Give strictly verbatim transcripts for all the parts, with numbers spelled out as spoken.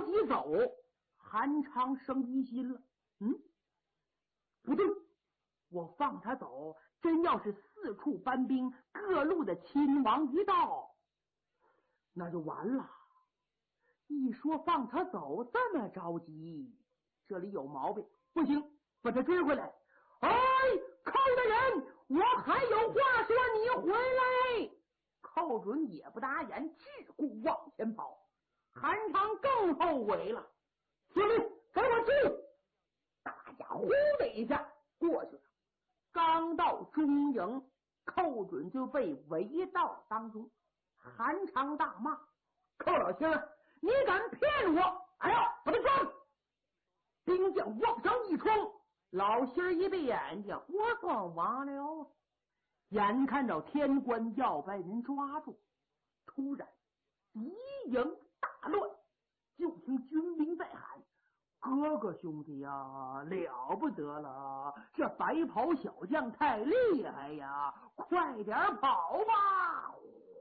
急走，韩昌生疑心了。嗯，不对，我放他走，真要是四处搬兵，各路的亲王一到，那就完了。一说放他走这么着急，这里有毛病，不行，把他追回来。哎，寇大人，我还有话说，你回来。寇准也不答言，只顾往前跑。韩昌更后悔了，司令，给我去！大家呼的一下过去了。刚到中营，寇准就被围到当中。韩昌大骂：寇老星，你敢骗我！哎呀，把他抓住！兵将往上一冲，老星一闭眼睛，我算完了。眼看着天官要被人抓住，突然敌营大乱，就听军兵在喊：哥哥兄弟呀，了不得了，这白袍小将太厉害呀，快点跑吧！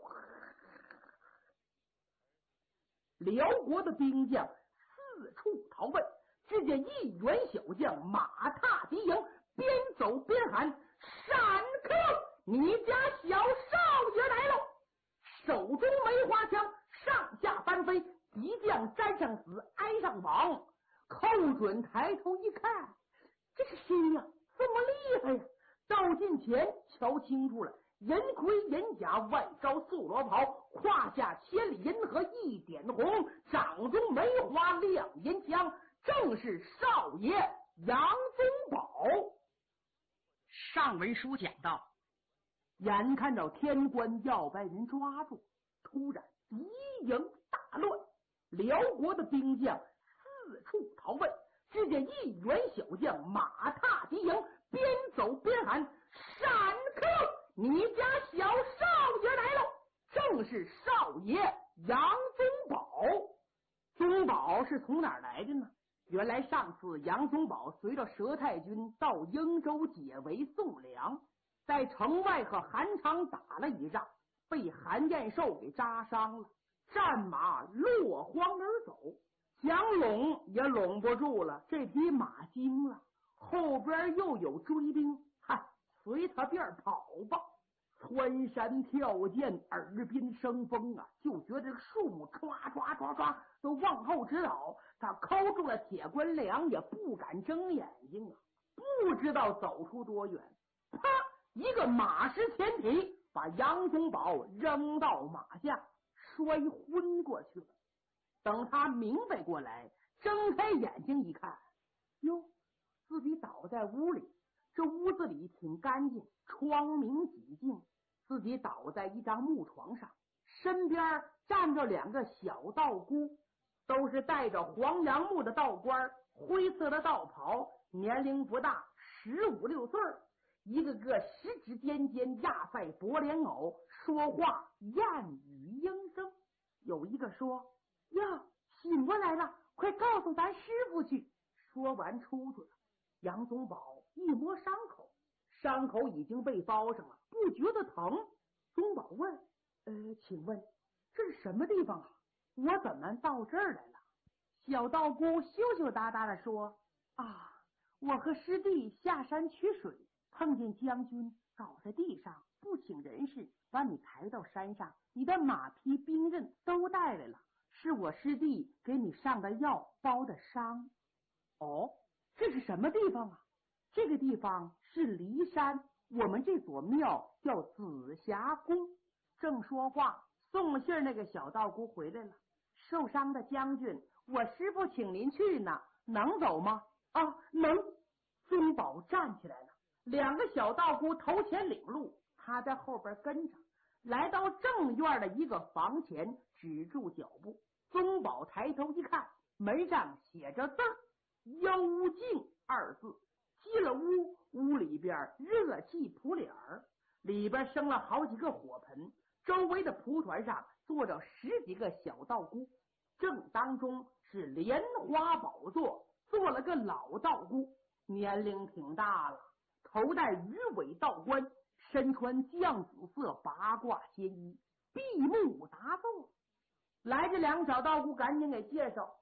辽国的兵将四处逃奔，只见一员小将马踏敌营，边走边喊：闪客，你家小少爷来了！手中梅花枪上下翻飞，敌将沾上死，挨上绑。寇准抬头一看，这是谁呀？这么厉害呀！到近前瞧清楚了，银盔银甲，外罩素罗袍，胯下千里银河一点红，掌中梅花亮银枪，正是少爷杨宗保。 上文书讲到， 眼看着天官要被人抓住，突然敌营大乱，辽国的兵将四处逃奔，只见一员小将马踏敌营，边走边喊：闪客，你家小少爷来了！正是少爷杨宗保。宗保是从哪儿来的呢？原来上次杨宗保随着佘太君到英州解围送粮，在城外和韩昌打了一仗，被韩彦寿给扎伤了，战马落荒而走，想拢也拢不住了，这匹马惊了，后边又有追兵，嗨，随他便跑吧。穿山跳涧，耳边生风啊，就觉得这个树木唰唰唰唰都往后直倒，他扣住了铁棺梁，也不敢睁眼睛啊，不知道走出多远，啪，一个马失前蹄，把杨宗保扔到马下，摔昏过去了。等他明白过来，睁开眼睛一看，哟，自己倒在屋里，这屋子里挺干净，窗明几净，自己倒在一张木床上，身边站着两个小道姑，都是戴着黄杨木的道冠，灰色的道袍，年龄不大，十五六岁，一个个十指尖尖，压在薄莲藕，说话燕语莺声。有一个说：呀，醒过来了，快告诉咱师傅去。说完出去了。杨宗保一摸伤口，伤口已经被包上了，不觉得疼。宗保问：呃，请问这是什么地方啊？我怎么到这儿来了？小道姑羞羞答答的说：啊，我和师弟下山取水，碰见将军倒在地上，不请人事，把你抬到山上，你的马匹兵刃都带来了，是我师弟给你上的药包的伤。哦，这是什么地方啊？这个地方是骊山，我们这所庙叫紫霞宫。正说话，送信那个小道姑回来了。受伤的将军，我师傅请您去呢，能走吗？啊，能。宗保站起来了，两个小道姑头前领路，他在后边跟着，来到正院的一个房前，止住脚步。宗保抬头一看，门上写着字儿“幽静”二字。进了屋，屋里边热气扑脸儿，里边生了好几个火盆，周围的蒲团上坐着十几个小道姑，正当中是莲花宝座，坐了个老道姑，年龄挺大了，头戴鱼尾道冠，身穿绛紫色八卦仙衣，闭目答坐。来这两个小道姑赶紧给介绍：